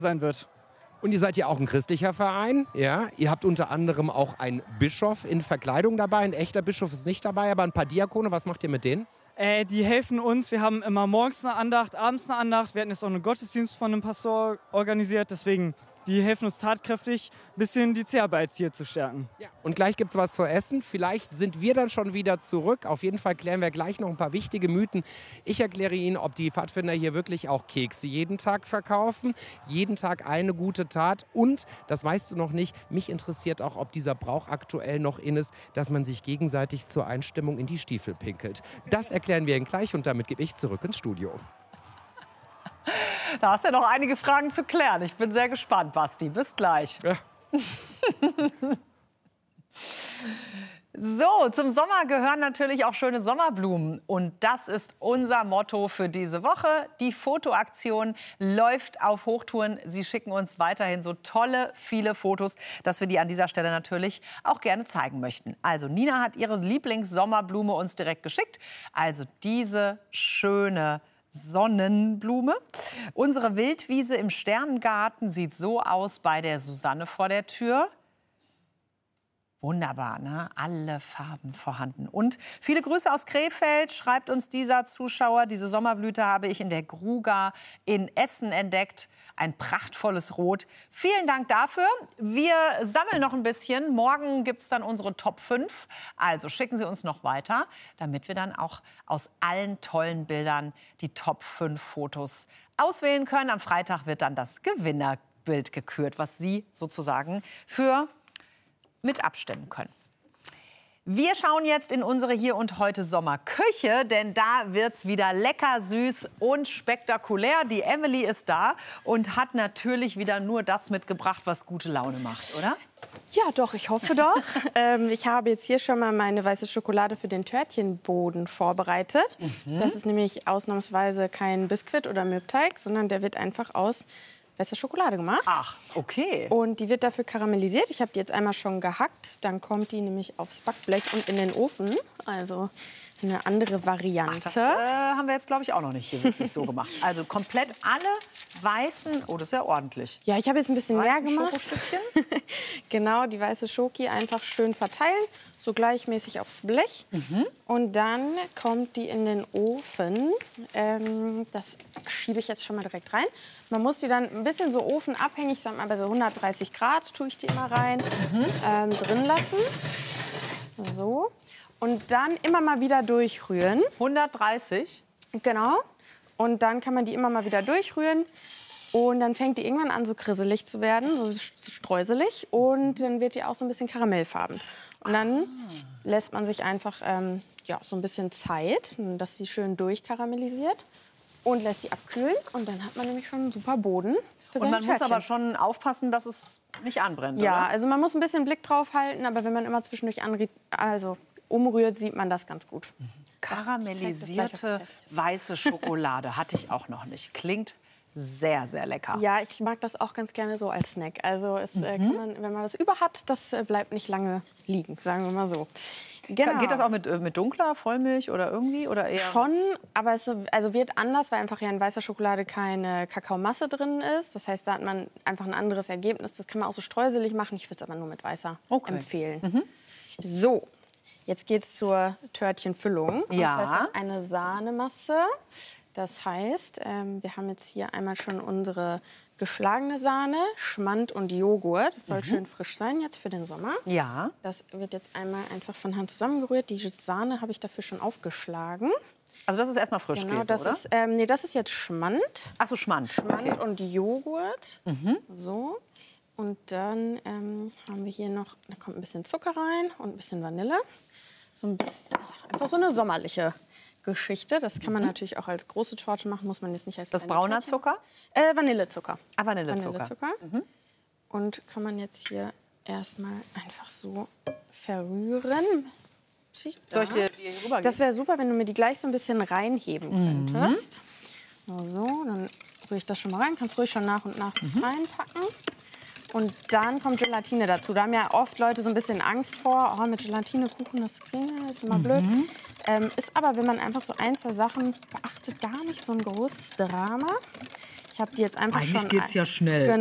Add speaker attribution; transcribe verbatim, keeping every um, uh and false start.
Speaker 1: sein wird.
Speaker 2: Und ihr seid ja auch ein christlicher Verein, ja? Ihr habt unter anderem auch einen Bischof in Verkleidung dabei. Ein echter Bischof ist nicht dabei, aber ein paar Diakone. Was macht ihr mit denen?
Speaker 1: Äh, die helfen uns. Wir haben immer morgens eine Andacht, abends eine Andacht. Wir hatten jetzt auch einen Gottesdienst von einem Pastor organisiert. Deswegen, die helfen uns tatkräftig, ein bisschen die Zehrarbeit hier zu stärken.
Speaker 2: Ja. Und gleich gibt es was zu essen. Vielleicht sind wir dann schon wieder zurück. Auf jeden Fall klären wir gleich noch ein paar wichtige Mythen. Ich erkläre Ihnen, ob die Pfadfinder hier wirklich auch Kekse jeden Tag verkaufen. Jeden Tag eine gute Tat. Und, das weißt du noch nicht, mich interessiert auch, ob dieser Brauch aktuell noch in ist, dass man sich gegenseitig zur Einstimmung in die Stiefel pinkelt. Das erklären wir Ihnen gleich und damit gebe ich zurück ins Studio.
Speaker 3: Da hast du ja noch einige Fragen zu klären. Ich bin sehr gespannt, Basti. Bis gleich.
Speaker 2: Ja.
Speaker 3: So, zum Sommer gehören natürlich auch schöne Sommerblumen. Und das ist unser Motto für diese Woche. Die Fotoaktion läuft auf Hochtouren. Sie schicken uns weiterhin so tolle, viele Fotos, dass wir die an dieser Stelle natürlich auch gerne zeigen möchten. Also Nina hat ihre Lieblingssommerblume uns direkt geschickt. Also diese schöne Sonnenblume. Unsere Wildwiese im Sternengarten sieht so aus bei der Susanne vor der Tür. Wunderbar, ne? Alle Farben vorhanden. Und viele Grüße aus Krefeld, schreibt uns dieser Zuschauer. Diese Sommerblüte habe ich in der Gruga in Essen entdeckt. Ein prachtvolles Rot. Vielen Dank dafür. Wir sammeln noch ein bisschen. Morgen gibt es dann unsere Top fünf. Also schicken Sie uns noch weiter, damit wir dann auch aus allen tollen Bildern die Top fünf Fotos auswählen können. Am Freitag wird dann das Gewinnerbild gekürt, was Sie sozusagen für mit abstimmen können. Wir schauen jetzt in unsere Hier und Heute Sommerküche, denn da wird's wieder lecker, süß und spektakulär. Die Emily ist da und hat natürlich wieder nur das mitgebracht, was gute Laune macht, oder?
Speaker 4: Ja, doch, ich hoffe doch. ähm, ich habe jetzt hier schon mal meine weiße Schokolade für den Törtchenboden vorbereitet. Mhm. Das ist nämlich ausnahmsweise kein Biskuit oder Mürbteig, sondern der wird einfach aus weiße Schokolade gemacht.
Speaker 3: Ach, okay.
Speaker 4: Und die wird dafür karamellisiert. Ich habe die jetzt einmal schon gehackt. Dann kommt die nämlich aufs Backblech und in den Ofen. Also eine andere Variante.
Speaker 3: Ach, das äh, haben wir jetzt, glaube ich, auch noch nicht hier wirklich so gemacht. Also komplett alle weißen... Oh, das ist ja ordentlich.
Speaker 4: Ja, ich habe jetzt ein bisschen
Speaker 3: Weißen
Speaker 4: mehr gemacht.
Speaker 3: Schokostückchen?
Speaker 4: Genau, die weiße Schoki einfach schön verteilen. So gleichmäßig aufs Blech. Mhm. Und dann kommt die in den Ofen. Ähm, das schiebe ich jetzt schon mal direkt rein. Man muss die dann ein bisschen so ofenabhängig, sagen wir mal bei so hundertdreißig Grad tue ich die immer rein, mhm. ähm, drin lassen. So. Und dann immer mal wieder durchrühren.
Speaker 3: hundertdreißig?
Speaker 4: Genau. Und dann kann man die immer mal wieder durchrühren. Und dann fängt die irgendwann an, so krisselig zu werden, so streuselig. Und dann wird die auch so ein bisschen karamellfarben. Und dann ah. lässt man sich einfach ähm, ja, so ein bisschen Zeit, dass sie schön durchkaramellisiert. Und lässt sie abkühlen. Und dann hat man nämlich schon einen super Boden für seine
Speaker 3: Und man
Speaker 4: Törtchen.
Speaker 3: muss aber schon aufpassen, dass es nicht anbrennt,
Speaker 4: Ja,
Speaker 3: oder?
Speaker 4: also man muss ein bisschen Blick drauf halten. Aber wenn man immer zwischendurch anrührt, also umrührt, sieht man das ganz gut.
Speaker 3: Karamellisierte weiße Schokolade hatte ich auch noch nicht. Klingt sehr, sehr lecker.
Speaker 4: Ja, ich mag das auch ganz gerne so als Snack. Also es, mhm. äh, kann man, wenn man was über hat, das äh, bleibt nicht lange liegen, sagen wir mal so. Genau.
Speaker 3: Geht das auch mit, mit dunkler Vollmilch oder irgendwie? Oder eher?
Speaker 4: Schon, aber es also wird anders, weil einfach ja in weißer Schokolade keine Kakaomasse drin ist. Das heißt, da hat man einfach ein anderes Ergebnis. Das kann man auch so streuselig machen. Ich würde es aber nur mit weißer
Speaker 3: okay.
Speaker 4: empfehlen.
Speaker 3: Mhm.
Speaker 4: So, jetzt geht's zur Törtchenfüllung.
Speaker 3: Ja.
Speaker 4: Das heißt, das ist eine Sahnemasse. Das heißt, ähm, wir haben jetzt hier einmal schon unsere geschlagene Sahne, Schmand und Joghurt. Das soll mhm. schön frisch sein jetzt für den Sommer.
Speaker 3: Ja.
Speaker 4: Das wird jetzt einmal einfach von Hand zusammengerührt. Die Sahne habe ich dafür schon aufgeschlagen.
Speaker 3: Also das ist erstmal Frischkäse,
Speaker 4: genau, das
Speaker 3: oder?
Speaker 4: Ist, ähm, nee, das ist jetzt Schmand.
Speaker 3: Ach so, Schmand.
Speaker 4: Schmand
Speaker 3: okay.
Speaker 4: und Joghurt.
Speaker 3: Mhm.
Speaker 4: So. Und dann ähm, haben wir hier noch, da kommt ein bisschen Zucker rein und ein bisschen Vanille. So ein bisschen, einfach so eine sommerliche Geschichte. Das kann man mhm. natürlich auch als große Torte machen, muss man jetzt nicht als
Speaker 3: das brauner
Speaker 4: Torte.
Speaker 3: Zucker?
Speaker 4: Äh, Vanillezucker.
Speaker 3: Ah, Vanillezucker.
Speaker 4: Vanillezucker.
Speaker 3: Mhm.
Speaker 4: Und kann man jetzt hier erstmal einfach so verrühren.
Speaker 3: Soll ich dir die hier rübergeben?
Speaker 4: Das wäre super, wenn du mir die gleich so ein bisschen reinheben
Speaker 3: mhm.
Speaker 4: könntest. So, dann rühre ich das schon mal rein. Kannst ruhig schon nach und nach das mhm. reinpacken. Und dann kommt Gelatine dazu. Da haben ja oft Leute so ein bisschen Angst vor. Oh, mit Gelatinekuchen, das kriegen wir, das ist immer mhm. blöd. Ähm, ist aber, wenn man einfach so ein, zwei Sachen beachtet, gar nicht so ein großes Drama. Ich habe die jetzt einfach
Speaker 3: Eigentlich
Speaker 4: schon.
Speaker 3: geht's ja schnell.